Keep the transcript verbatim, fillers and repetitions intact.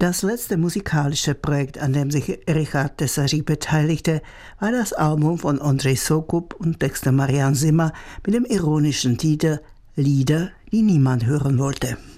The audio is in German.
Das letzte musikalische Projekt, an dem sich Richard Tesařík beteiligte, war das Album von Ondřej Soukup und Texte Marianne Zimmer mit dem ironischen Titel Lieder, die niemand hören wollte.